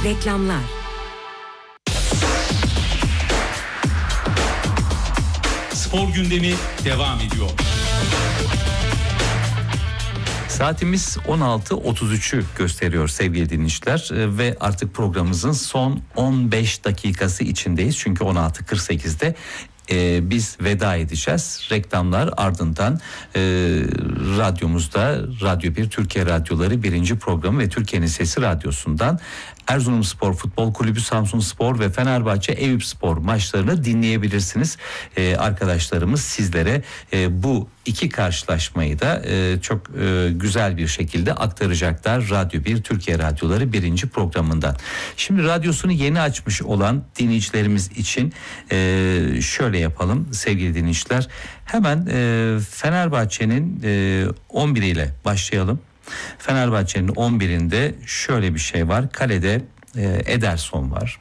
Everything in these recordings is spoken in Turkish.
Reklamlar. Spor gündemi devam ediyor. Saatimiz 16.33'ü gösteriyor sevgili dinleyiciler ve artık programımızın son 15 dakikası içindeyiz. Çünkü 16.48'de biz veda edeceğiz. Reklamlar ardından radyomuzda Radyo 1 Türkiye Radyoları 1. programı ve Türkiye'nin Sesi Radyosu'ndan Erzurumspor Futbol Kulübü, Samsunspor ve Fenerbahçe Eyüpspor maçlarını dinleyebilirsiniz. Arkadaşlarımız sizlere bu iki karşılaşmayı da çok güzel bir şekilde aktaracaklar Radyo 1 Türkiye Radyoları 1. programından. Şimdi radyosunu yeni açmış olan dinleyicilerimiz için şöyle yapalım sevgili dinleyiciler. Hemen Fenerbahçe'nin 11 ile başlayalım. Fenerbahçe'nin 11'inde şöyle bir şey var. Kalede Ederson var.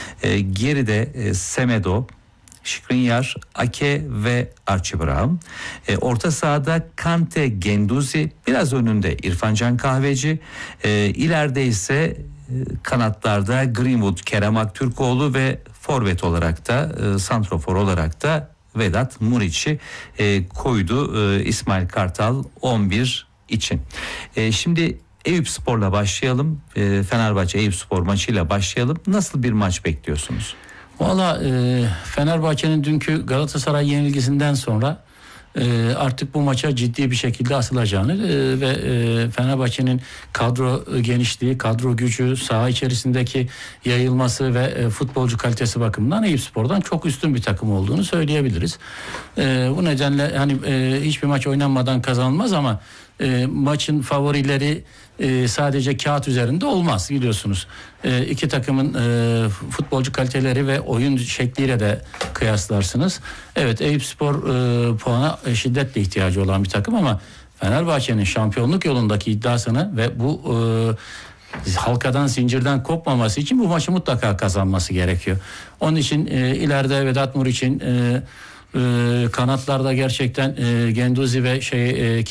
Geride Semedo, Skriniar, Ake ve Archie Brown. Orta sahada Kante, Genduzi, biraz önünde İrfan Can Kahveci. İleride ise kanatlarda Greenwood, Kerem Aktürkoğlu ve forvet olarak da santrofor olarak da Vedat Muriç'i koydu İsmail Kartal 11 için. Şimdi Eyüpspor'la başlayalım. Fenerbahçe Eyüpspor maçıyla başlayalım. Nasıl bir maç bekliyorsunuz? Valla Fenerbahçe'nin dünkü Galatasaray yenilgisinden sonra artık bu maça ciddi bir şekilde asılacağını ve Fenerbahçe'nin kadro genişliği, kadro gücü, saha içerisindeki yayılması ve futbolcu kalitesi bakımından Eyüpspor'dan çok üstün bir takım olduğunu söyleyebiliriz. Bu nedenle hani hiçbir maç oynanmadan kazanılmaz ama maçın favorileri sadece kağıt üzerinde olmaz biliyorsunuz. İki takımın futbolcu kaliteleri ve oyun şekliyle de kıyaslarsınız. Evet, Eyüpspor puana şiddetle ihtiyacı olan bir takım ama Fenerbahçe'nin şampiyonluk yolundaki iddiasını ve bu halkadan, zincirden kopmaması için bu maçı mutlaka kazanması gerekiyor. Onun için ileride Vedat Muriç'in kanatlarda gerçekten Genduzi ve